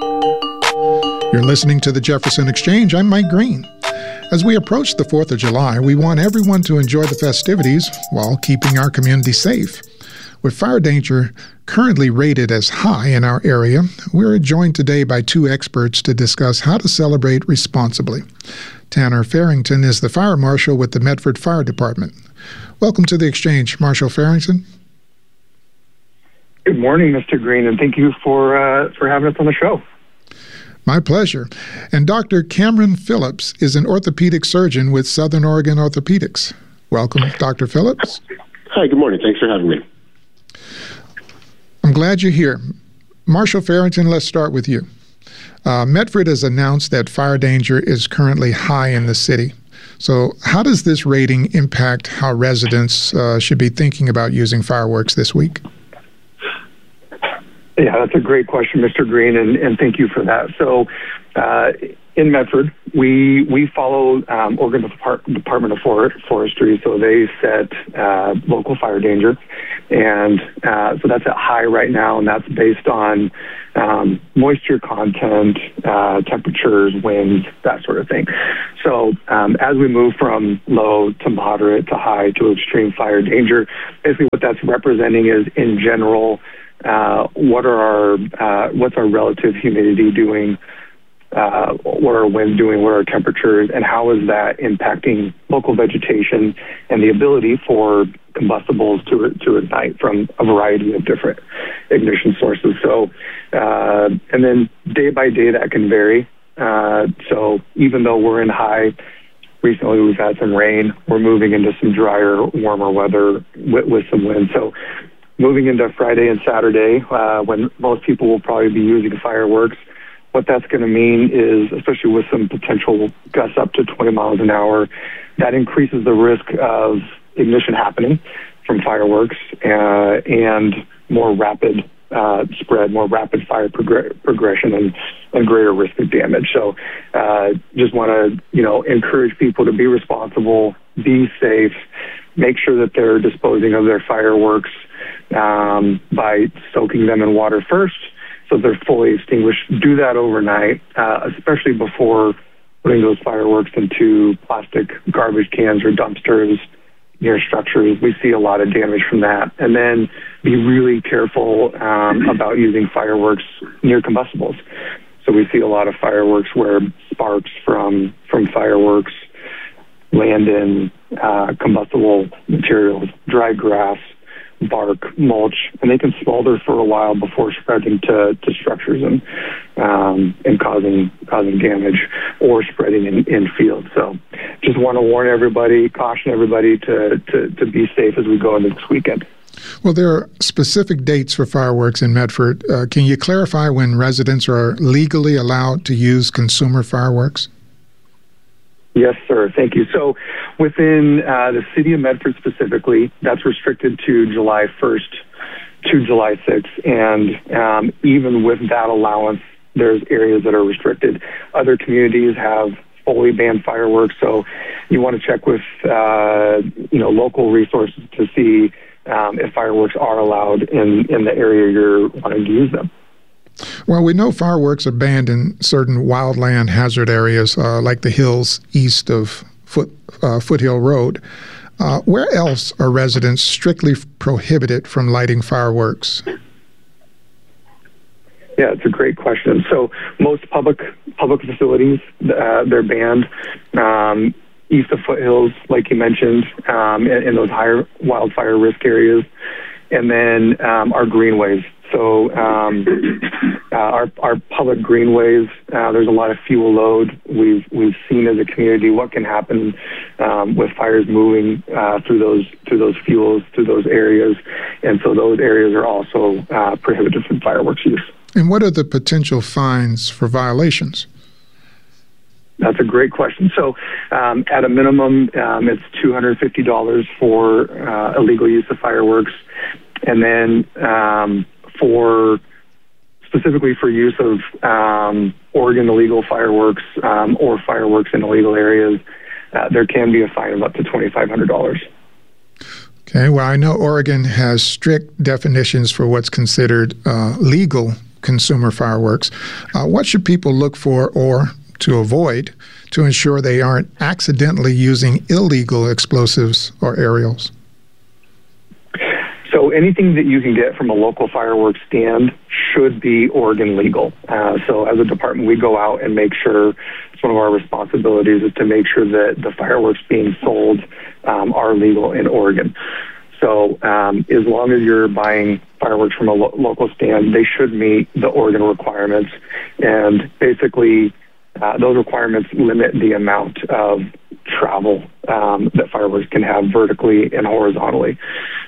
You're listening to the Jefferson Exchange. I'm Mike Green. As we approach the 4th of July, we want everyone to enjoy the festivities while keeping our community safe. With fire danger currently rated as high in our area, we're joined today by two experts to discuss how to celebrate responsibly. Tanner Farrington is the fire marshal with the Medford Fire Department. Welcome to the Exchange, Marshal Farrington. Good morning, Mr. Green, and thank you for having us on the show. My pleasure. And Dr. Cameron Phillips is an orthopedic surgeon with Southern Oregon Orthopedics. Welcome, Dr. Phillips. Hi, good morning. Thanks for having me. I'm glad you're here. Marshal Farrington, let's start with you. Medford has announced that fire danger is currently high in the city. So how does this rating impact how residents should be thinking about using fireworks this week? Yeah, that's a great question, Mr. Green, and thank you for that. So in Medford, we follow Oregon Department of Forestry, so they set local fire danger, and so that's at high right now, and that's based on moisture content, temperatures, winds, that sort of thing. So as we move from low to moderate to high to extreme fire danger, basically what that's representing is, in general, what's our relative humidity doing? What are winds doing? What are temperatures? And how is that impacting local vegetation and the ability for combustibles to ignite from a variety of different ignition sources? So, and then day by day that can vary. So even though we're in high, recently we've had some rain. We're moving into some drier, warmer weather with some wind. So moving into Friday and Saturday, when most people will probably be using fireworks, what that's going to mean is, especially with some potential gusts up to 20 miles an hour, that increases the risk of ignition happening from fireworks and more rapid spread, more rapid fire progression, and greater risk of damage. So just want to, encourage people to be responsible, be safe, make sure that they're disposing of their fireworks by soaking them in water first so they're fully extinguished. Do that overnight, especially before putting those fireworks into plastic garbage cans or dumpsters near structures. We see a lot of damage from that. And then be really careful about using fireworks near combustibles. So we see a lot of fireworks where sparks from fireworks land in combustible materials, dry grass, bark, mulch, and they can smolder for a while before spreading to structures and causing damage or spreading in fields. So just want to warn everybody, caution everybody to be safe as we go into this weekend. Well, there are specific dates for fireworks in Medford. Can you clarify when residents are legally allowed to use consumer fireworks? Yes, sir. Thank you. So within the city of Medford specifically, that's restricted to July 1st to July 6th. And even with that allowance, there's areas that are restricted. Other communities have fully banned fireworks. So you want to check with, local resources to see if fireworks are allowed in the area you're wanting to use them. Well, we know fireworks are banned in certain wildland hazard areas like the hills east of Foothill Road. Where else are residents strictly prohibited from lighting fireworks? Yeah, it's a great question. So most public facilities, they're banned. East of Foothills, like you mentioned, in those higher wildfire risk areas. And then our greenways. So our public greenways, there's a lot of fuel load. We've seen as a community what can happen with fires moving through those fuels, through those areas, and so those areas are also prohibited from fireworks use. And what are the potential fines for violations? That's a great question. So at a minimum, it's $250 for illegal use of fireworks. And then specifically for use of Oregon illegal fireworks or fireworks in illegal areas, there can be a fine of up to $2,500. Okay, well, I know Oregon has strict definitions for what's considered legal consumer fireworks. What should people look for or to avoid to ensure they aren't accidentally using illegal explosives or aerials? So anything that you can get from a local fireworks stand should be Oregon legal. So as a department, we go out and make sure, it's one of our responsibilities is to make sure that the fireworks being sold are legal in Oregon. So as long as you're buying fireworks from a local stand, they should meet the Oregon requirements. And basically, those requirements limit the amount of travel that fireworks can have vertically and horizontally.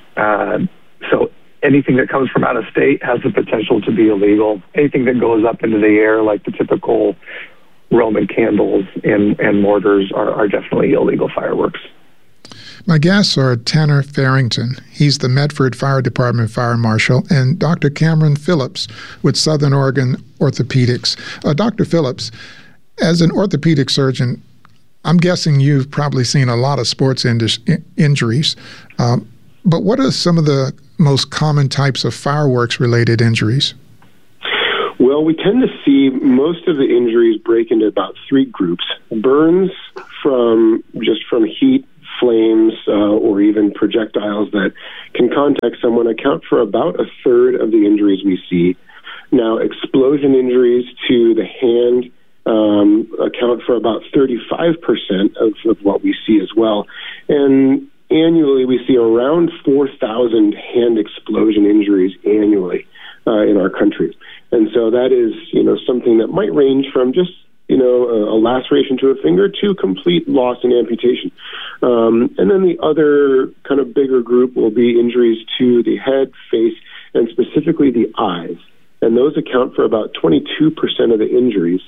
So anything that comes from out of state has the potential to be illegal. Anything that goes up into the air, like the typical Roman candles and mortars, are definitely illegal fireworks. My guests are Tanner Farrington. He's the Medford Fire Department Fire Marshal, and Dr. Cameron Phillips with Southern Oregon Orthopedics. Dr. Phillips, as an orthopedic surgeon, I'm guessing you've probably seen a lot of sports injuries. But what are some of the most common types of fireworks-related injuries? Well, we tend to see most of the injuries break into about three groups. Burns from heat, flames, or even projectiles that can contact someone account for about a third of the injuries we see. Now, explosion injuries to the hand account for about 35% of what we see as well. And annually, we see around 4,000 hand explosion injuries annually in our country. And so that is, something that might range from just, a laceration to a finger to complete loss and amputation. And then the other kind of bigger group will be injuries to the head, face, and specifically the eyes. And those account for about 22% of the injuries.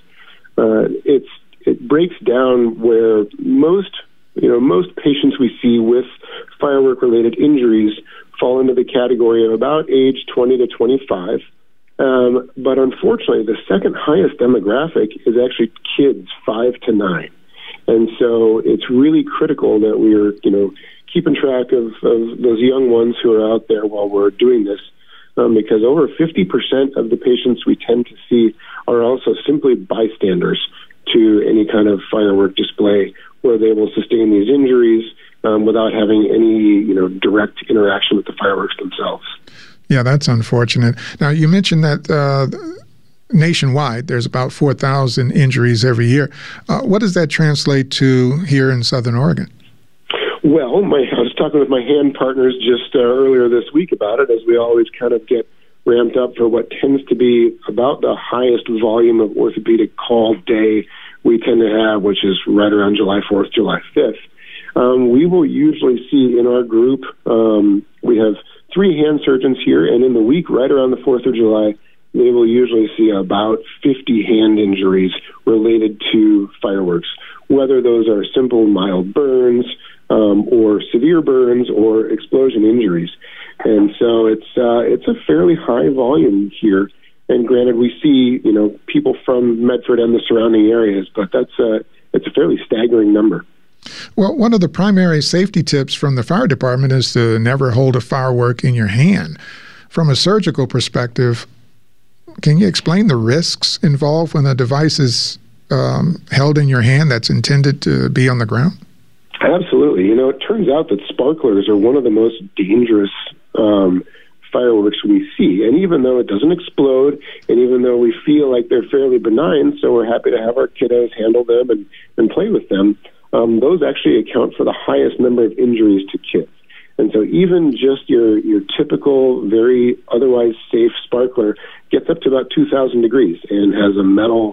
It breaks down where most patients we see with firework-related injuries fall into the category of about age 20 to 25. But unfortunately, the second highest demographic is actually kids 5 to 9. And so it's really critical that we're, keeping track of those young ones who are out there while we're doing this, because over 50% of the patients we tend to see are also simply bystanders to any kind of firework display where they will sustain these injuries without having any, direct interaction with the fireworks themselves. Yeah, that's unfortunate. Now, you mentioned that nationwide, there's about 4,000 injuries every year. What does that translate to here in Southern Oregon? Well, I was talking with my hand partners just earlier this week about it, as we always kind of get ramped up for what tends to be about the highest volume of orthopedic call day we tend to have, which is right around July 4th, July 5th. We will usually see in our group, we have 3 hand surgeons here, and in the week right around the 4th of July, they will usually see about 50 hand injuries related to fireworks, whether those are simple mild burns or severe burns or explosion injuries. And so it's a fairly high volume here. And granted, we see, people from Medford and the surrounding areas, but it's a fairly staggering number. Well, one of the primary safety tips from the fire department is to never hold a firework in your hand. From a surgical perspective, can you explain the risks involved when a device is held in your hand that's intended to be on the ground? Absolutely. It turns out that sparklers are one of the most dangerous fireworks we see. And even though it doesn't explode, and even though we feel like they're fairly benign, so we're happy to have our kiddos handle them and play with them, those actually account for the highest number of injuries to kids. And so even just your typical, very otherwise safe sparkler gets up to about 2,000 degrees and has a metal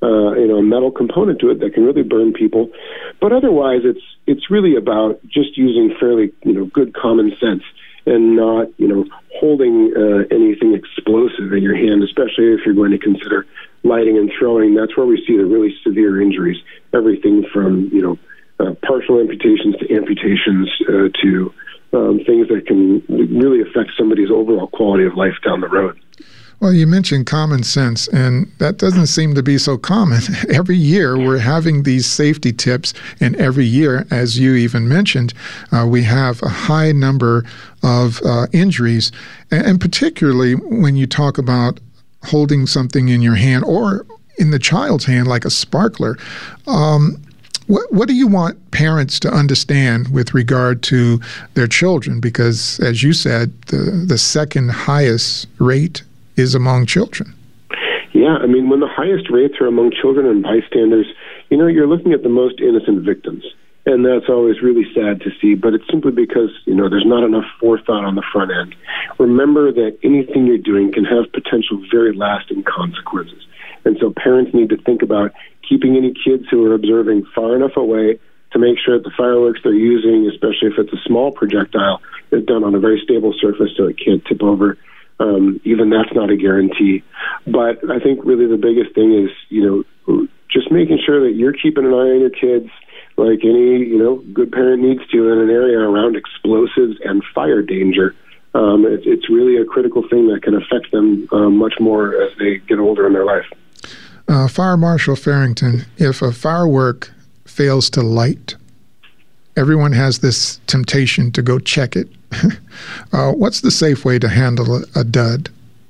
component to it that can really burn people. But otherwise, it's really about just using fairly, good common sense and not, holding anything explosive in your hand, especially if you're going to consider lighting and throwing. That's where we see the really severe injuries, everything from, partial amputations to amputations to things that can really affect somebody's overall quality of life down the road. Well, you mentioned common sense, and that doesn't seem to be so common. Every year we're having these safety tips, and every year, as you even mentioned, we have a high number of injuries, and particularly when you talk about holding something in your hand or in the child's hand like a sparkler. What do you want parents to understand with regard to their children? Because, as you said, the second highest rate is among children. Yeah, I mean, when the highest rates are among children and bystanders, you're looking at the most innocent victims. And that's always really sad to see, but it's simply because, there's not enough forethought on the front end. Remember that anything you're doing can have potential very lasting consequences. And so parents need to think about keeping any kids who are observing far enough away to make sure that the fireworks they're using, especially if it's a small projectile, is done on a very stable surface so it can't tip over. Even that's not a guarantee. But I think really the biggest thing is, just making sure that you're keeping an eye on your kids, like any, good parent needs to in an area around explosives and fire danger. It's really a critical thing that can affect them much more as they get older in their life. Fire Marshal Farrington, if a firework fails to light, everyone has this temptation to go check it. What's the safe way to handle a dud?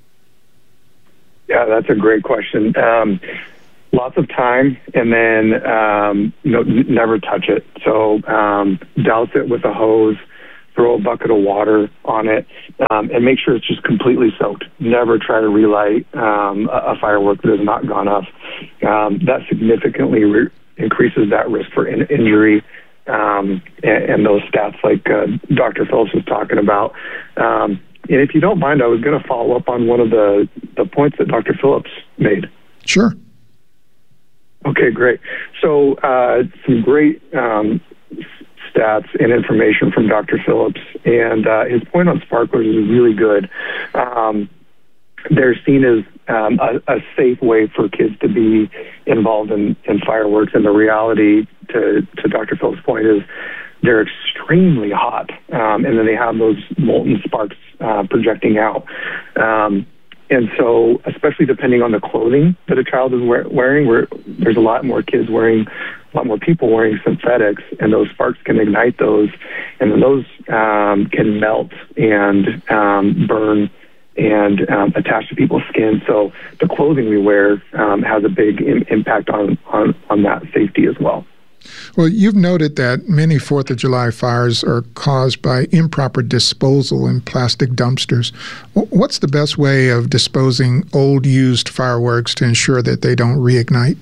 Yeah, that's a great question. Lots of time, and then never touch it. So douse it with a hose, throw a bucket of water on it, and make sure it's just completely soaked. Never try to relight a firework that has not gone off. That significantly increases that risk for injury and those stats like Dr. Phillips was talking about. And if you don't mind, I was going to follow up on one of the points that Dr. Phillips made. Sure. Okay, great. So some great stats and information from Dr. Phillips, and his point on sparklers is really good. They're seen as a safe way for kids to be involved in fireworks, and the reality, to Dr. Phillips' point, is they're extremely hot, and then they have those molten sparks projecting out. And so, especially depending on the clothing that a child is wearing, there's a lot more people wearing synthetics, and those sparks can ignite those, and then those can melt and burn and attach to people's skin. So the clothing we wear has a big impact on that safety as well. Well, you've noted that many 4th of July fires are caused by improper disposal in plastic dumpsters. What's the best way of disposing old used fireworks to ensure that they don't reignite?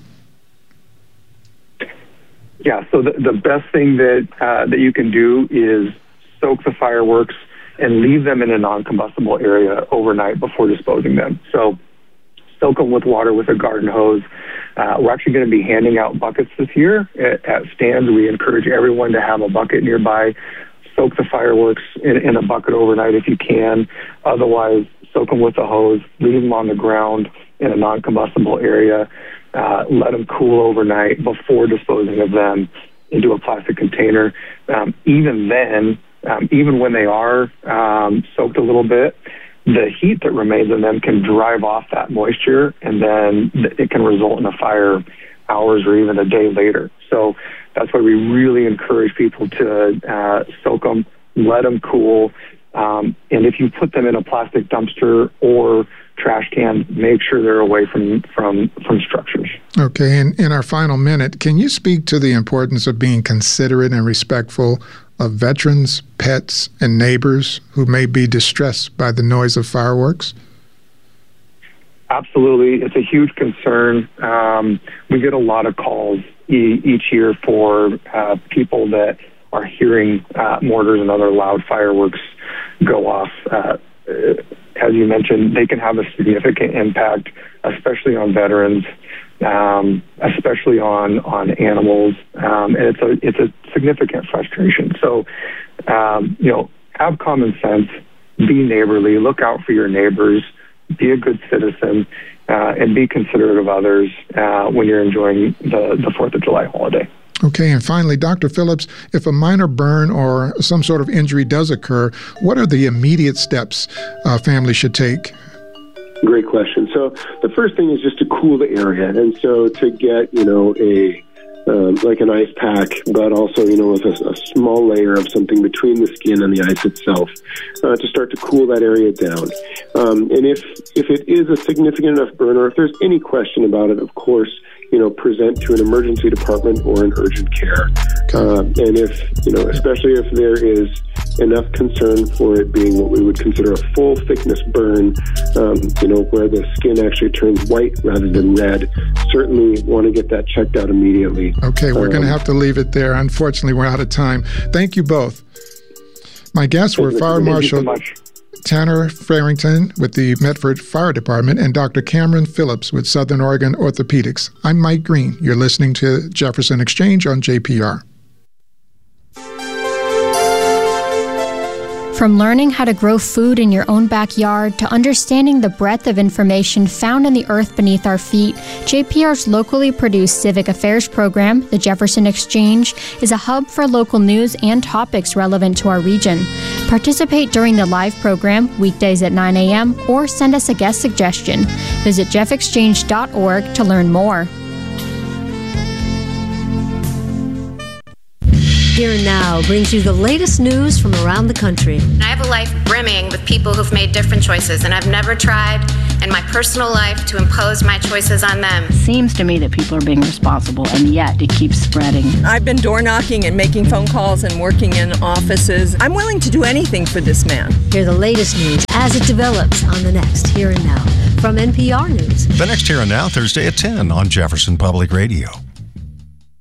Yeah, so the best thing that you can do is soak the fireworks and leave them in a non-combustible area overnight before disposing them. So soak them with water with a garden hose. We're actually going to be handing out buckets this year at stands. We encourage everyone to have a bucket nearby. Soak the fireworks in a bucket overnight if you can. Otherwise, soak them with a hose, leave them on the ground in a non-combustible area. Let them cool overnight before disposing of them into a plastic container. Even then, even when they are soaked a little bit, the heat that remains in them can drive off that moisture, and then it can result in a fire hours or even a day later. So that's why we really encourage people to soak them, let them cool, and if you put them in a plastic dumpster or trash can, make sure they're away from structures. Okay, and in our final minute, can you speak to the importance of being considerate and respectful of veterans, pets, and neighbors who may be distressed by the noise of fireworks? Absolutely. It's a huge concern. We get a lot of calls each year for people that are hearing mortars and other loud fireworks go off. As you mentioned, they can have a significant impact, especially on veterans, especially on animals, and it's a significant frustration. So, have common sense, be neighborly, look out for your neighbors, be a good citizen, and be considerate of others when you're enjoying the 4th of July holiday. Okay, and finally, Dr. Phillips, if a minor burn or some sort of injury does occur, what are the immediate steps families should take? Great question. So the first thing is just to cool the area, and so to get like an ice pack, but also, with a small layer of something between the skin and the ice itself to start to cool that area down. And if it is a significant enough burn, or if there's any question about it, of course, present to an emergency department or an urgent care. And if, especially if there is enough concern for it being what we would consider a full thickness burn, where the skin actually turns white rather than red, certainly want to get that checked out immediately. Okay, we're going to have to leave it there. Unfortunately, we're out of time. Thank you both. My guests were Fire Marshal Tanner Farrington with the Medford Fire Department and Dr. Cameron Phillips with Southern Oregon Orthopedics. I'm Mike Green. You're listening to Jefferson Exchange on JPR. From learning how to grow food in your own backyard to understanding the breadth of information found in the earth beneath our feet, JPR's locally produced civic affairs program, the Jefferson Exchange, is a hub for local news and topics relevant to our region. Participate during the live program, weekdays at 9 a.m., or send us a guest suggestion. Visit jeffexchange.org to learn more. Here and Now brings you the latest news from around the country. I have a life brimming with people who've made different choices, and I've never tried in my personal life to impose my choices on them. It seems to me that people are being responsible, and yet it keeps spreading. I've been door knocking and making phone calls and working in offices. I'm willing to do anything for this man. Hear the latest news as it develops on the next Here and Now from NPR News. The next Here and Now, Thursday at 10 on Jefferson Public Radio.